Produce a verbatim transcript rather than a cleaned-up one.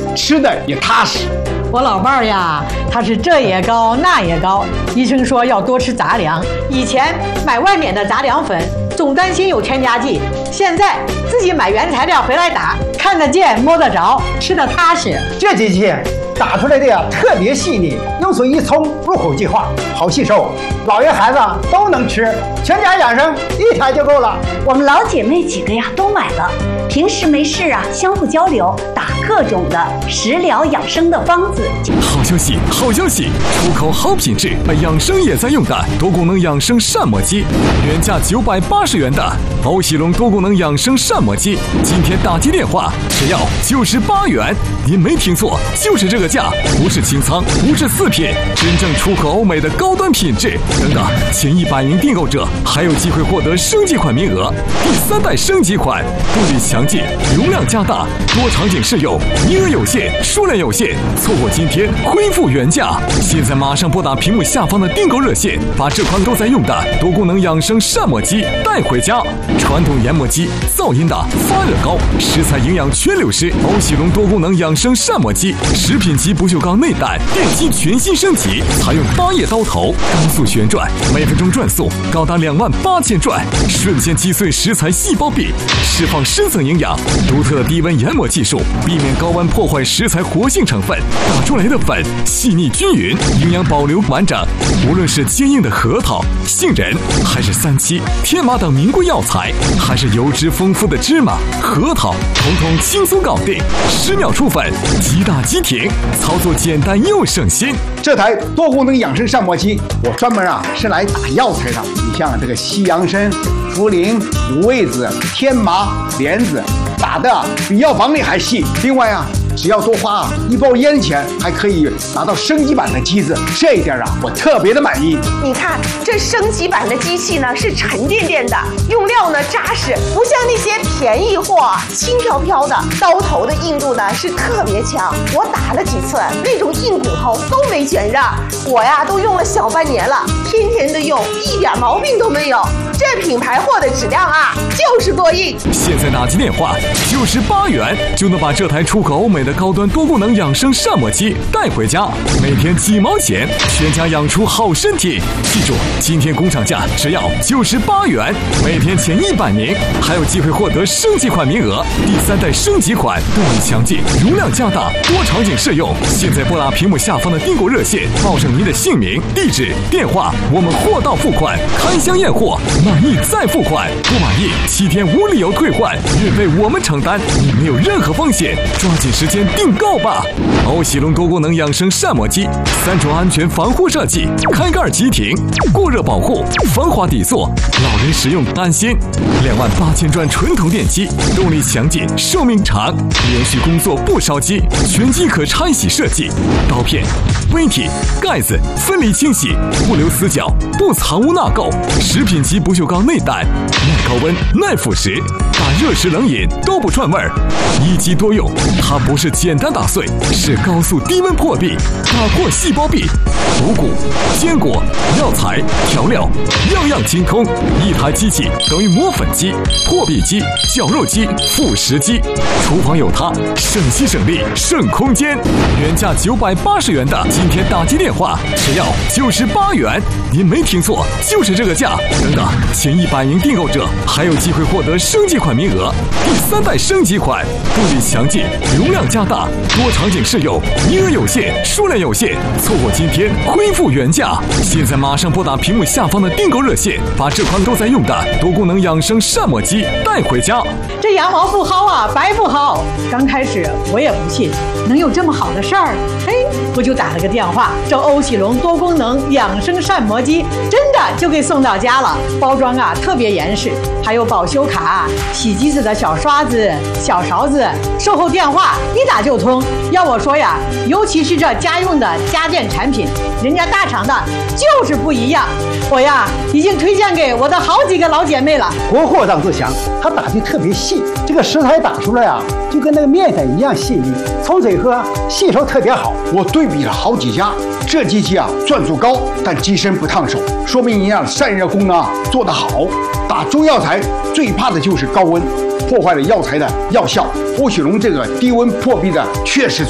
吃的也踏实。 我老伴儿呀，他是这也高那也高，医生说要多吃杂粮。以前买外面的杂粮粉，总担心有添加剂，现在自己买原材料回来打，看得见摸得着，吃得踏实。 这机器打出来的呀特别细腻，用水一冲，入口即化，好吸收，老爷孩子都能吃，全家养生一台就够了。 我们老姐妹几个呀都买了，平时没事啊相互交流，打各种的食疗养生的方子。 好消息，好消息！出口好品质，养生也在用的多功能养生膳魔机，原价九百八十元的欧喜龙多功能养生膳魔机，今天打击电话只要九十八元。您没听错，就是这个价，不是清仓，不是四品，真正出口欧美的高端品质。等等，前一百名订购者还有机会获得升级款名额，第三代升级款，动力强劲，容量加大，多场景适用，名额有限，数量有限，错过今天恢复原价。现在马上拨打屏幕下方的订购热线，把这款都在用的多功能养生膳魔机带回家。传统研磨机噪音大，发热高，食材营养全流失。欧喜龙多功能养生膳魔机，食品级不锈钢内胆，电机全新升级，采用八叶刀头，高速旋转，每分钟转速高达两万八千转，瞬间击碎食材细胞壁，释放深层营养。独特的低温研磨技术，避免高温破坏食材活性成分，打出来的粉细腻均匀，营养保留完整。无论是坚硬的核桃、杏仁，还是三七、天麻等名贵药材，还是油脂丰富的芝麻、核桃，统统轻松搞定，十秒出粉，即打即停，操作简单又省心。 这台多功能养生膳魔机，我专门啊是来打药材的。你像这个西洋参、茯苓、五味子、天麻、莲子，打的比药房里还细。另外啊，只要多花一包烟钱，还可以拿到升级版的机子，这一点啊，我特别的满意。 你看这升级版的机器呢，是沉甸甸的，用料呢扎实，不像那些便宜货轻飘飘的。刀头的硬度呢是特别强，我打了几次，那种硬骨头都没卷上。我呀都用了小半年了，天天的用，一点毛病都没有。这品牌货的质量啊，就是过硬。 现在打击电话九十八元就能把这台出口欧美的高端多功能养生膳魔机带回家，每天几毛钱，全家养出好身体。记住，今天工厂价只要九十八元，每天前一百名还有机会获得升级款名额，第三代升级款，动力强劲，容量加大，多场景适用。现在拨打屏幕下方的订购热线，报上您的姓名、地址、电话，我们货到付款，开箱验货，满意再付款，不满意七天无理由退换，运费我们承担，你没有任何风险，抓紧时间订购吧！欧喜龙多功能养生膳魔机，三重安全防护设计，开盖即停，过热保护，防滑底座，老人使用安心。两万八千转纯铜电机，动力强劲，寿命长，连续工作不烧机，全机可拆洗设计，刀片、杯体、盖子分离清洗，不留死角，不藏污纳垢。食品级不锈钢内胆，耐高温，耐腐蚀，打热食冷饮都不串味儿。一机多用，它不是简单打碎，是高速低温破壁，打破细胞壁。五谷、坚果、药材、调料，样样精通。一台机器等于磨粉机、破壁机、绞肉机、副食机。厨房有它，省心省力省空间。原价九百八十元的，今天打击电话只要九十八元。您没听错，就是这个价。等等，前一百名订购者还有机会获得升级款名额，第三代升级款，动力强劲，容量加大，多场景适用，名额有限，数量有限，错过今天恢复原价。现在马上拨打屏幕下方的订购热线，把这款都在用的多功能养生膳魔机带回家。 这羊毛不薅啊，白不薅。刚开始我也不信能有这么好的事儿，嘿，我就打了个电话，这欧喜龙多功能养生膳魔机真的就给送到家了，包装啊特别严实，还有保修卡、洗机子的小刷子、小勺子，售后电话一打就通。要我说呀，尤其是这家用的家电产品，人家大厂的就是不一样。我呀已经推荐给我的好几个老姐妹了。 国货张自强，它打的特别细，这个食材打出来啊，就跟那个面粉一样细腻，冲水喝吸收特别好。我对比了好几家，这机器啊转速高，但机身不烫手，说明营养散热功能啊做得好。打中药材最怕的就是高温，破坏了药材的药效。欧喜龙这个低温破壁的确实